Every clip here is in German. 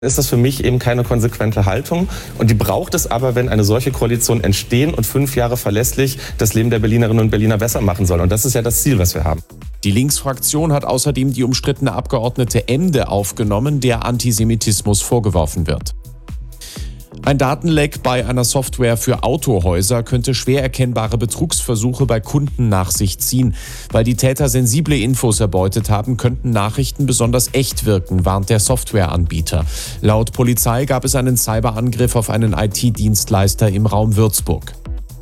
ist das für mich eben keine konsequente Haltung. Und die braucht es aber, wenn eine solche Koalition entstehen und 5 Jahre verlässlich das Leben der Berlinerinnen und Berliner besser machen soll. Und das ist ja das Ziel, was wir haben. Die Linksfraktion hat außerdem die umstrittene Abgeordnete Emde aufgenommen, der Antisemitismus vorgeworfen wird. Ein Datenleck bei einer Software für Autohäuser könnte schwer erkennbare Betrugsversuche bei Kunden nach sich ziehen. Weil die Täter sensible Infos erbeutet haben, könnten Nachrichten besonders echt wirken, warnt der Softwareanbieter. Laut Polizei gab es einen Cyberangriff auf einen IT-Dienstleister im Raum Würzburg.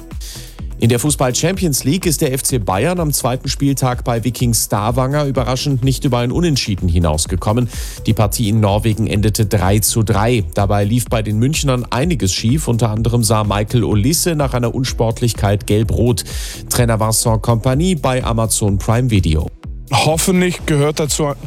In der Fußball-Champions League ist der FC Bayern am 2. Spieltag bei Viking Stavanger überraschend nicht über ein Unentschieden hinausgekommen. Die Partie in Norwegen endete 3:3. Dabei lief bei den Münchnern einiges schief. Unter anderem sah Michael Olisse nach einer Unsportlichkeit gelb-rot. Trainer Vincent Kompany bei Amazon Prime Video. Hoffentlich gehört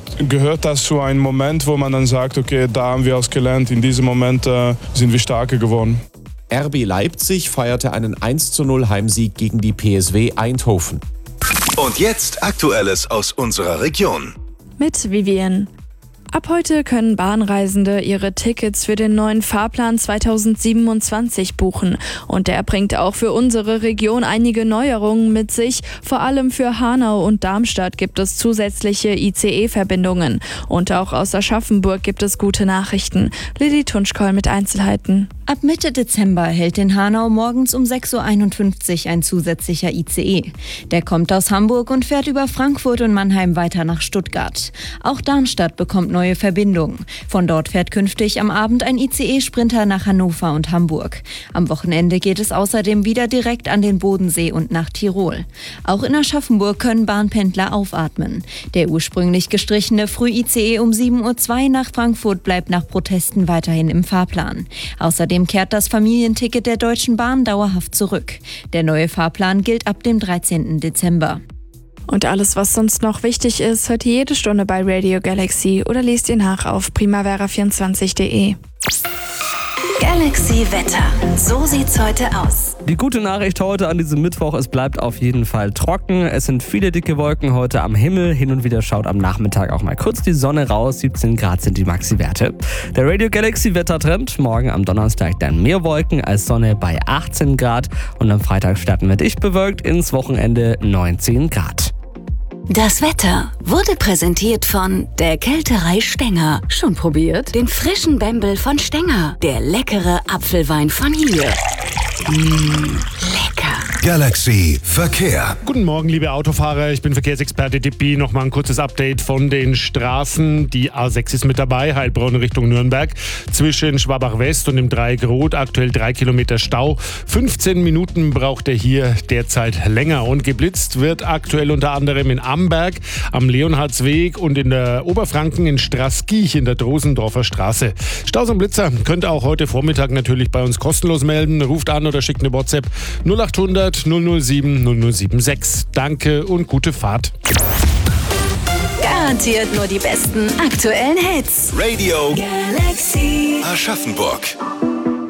das zu einem Moment, wo man dann sagt, okay, da haben wir was gelernt. In diesem Moment sind wir stärker geworden. RB Leipzig feierte einen 1:0 Heimsieg gegen die PSW Eindhoven. Und jetzt Aktuelles aus unserer Region. Mit Vivian. Ab heute können Bahnreisende ihre Tickets für den neuen Fahrplan 2027 buchen. Und der bringt auch für unsere Region einige Neuerungen mit sich. Vor allem für Hanau und Darmstadt gibt es zusätzliche ICE-Verbindungen. Und auch aus Aschaffenburg gibt es gute Nachrichten. Lilly Tunschkoll mit Einzelheiten. Ab Mitte Dezember hält in Hanau morgens um 6:51 Uhr ein zusätzlicher ICE. Der kommt aus Hamburg und fährt über Frankfurt und Mannheim weiter nach Stuttgart. Auch Darmstadt bekommt neue Verbindungen. Von dort fährt künftig am Abend ein ICE-Sprinter nach Hannover und Hamburg. Am Wochenende geht es außerdem wieder direkt an den Bodensee und nach Tirol. Auch in Aschaffenburg können Bahnpendler aufatmen. Der ursprünglich gestrichene Früh-ICE um 7:02 Uhr nach Frankfurt bleibt nach Protesten weiterhin im Fahrplan. Außerdem kehrt das Familienticket der Deutschen Bahn dauerhaft zurück. Der neue Fahrplan gilt ab dem 13. Dezember. Und alles, was sonst noch wichtig ist, hört ihr jede Stunde bei Radio Galaxy oder lest ihr nach auf primavera24.de. Galaxy Wetter. So sieht's heute aus. Die gute Nachricht heute an diesem Mittwoch, es bleibt auf jeden Fall trocken. Es sind viele dicke Wolken heute am Himmel. Hin und wieder schaut am Nachmittag auch mal kurz die Sonne raus. 17 Grad sind die Maxi-Werte. Der Radio Galaxy Wettertrend. Morgen am Donnerstag dann mehr Wolken als Sonne bei 18 Grad. Und am Freitag starten wir dicht bewölkt ins Wochenende 19 Grad. Das Wetter wurde präsentiert von der Kälterei Stenger. Schon probiert? Den frischen Bembel von Stenger. Der leckere Apfelwein von hier. Lecker. Galaxy Verkehr. Guten Morgen, liebe Autofahrer. Ich bin Verkehrsexperte Dippi. Nochmal ein kurzes Update von den Straßen. Die A6 ist mit dabei, Heilbronn Richtung Nürnberg. Zwischen Schwabach West und dem Dreieck Rot aktuell 3 Kilometer Stau. 15 Minuten braucht er hier derzeit länger. Und geblitzt wird aktuell unter anderem in Amberg, am Leonhardsweg und in der Oberfranken in Straßkirch in der Drosendorfer Straße. Staus und Blitzer könnt ihr auch heute Vormittag natürlich bei uns kostenlos melden. Ruft an oder schickt eine WhatsApp 0800 007 0076. Danke und gute Fahrt. Garantiert nur die besten aktuellen Hits. Radio Galaxy Aschaffenburg.